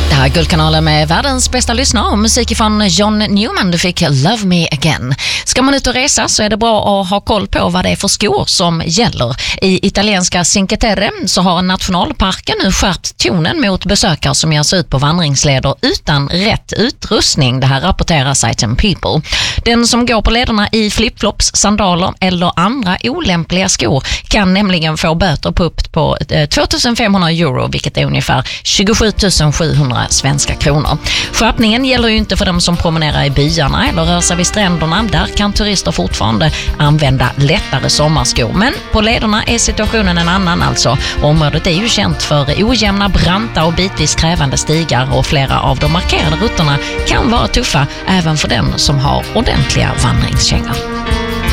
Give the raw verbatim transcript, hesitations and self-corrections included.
Det här är Guldkanalen med världens bästa lyssnare och musik från John Newman. Du fick Love Me Again. Ska man ut och resa så är det bra att ha koll på vad det är för skor som gäller. I italienska Cinque Terre så har nationalparken nu skärpt tonen mot besökare som ger sig ut på vandringsleder utan rätt utrustning. Det här rapporterar sajten People. Den som går på lederna i flipflops, sandaler eller andra olämpliga skor kan nämligen få böter på upp på tvåtusenfemhundra euro, vilket är ungefär tjugosjutusen sjuhundra svenska kronor. Skärpningen gäller ju inte för dem som promenerar i byarna eller rör sig vid stränderna. Där kan turister fortfarande använda lättare sommarskor. Men på lederna är situationen en annan alltså. Området är ju känt för ojämna, branta och bitvis krävande stigar och flera av de markerade rutterna kan vara tuffa även för den som har ordentliga vandringskängor.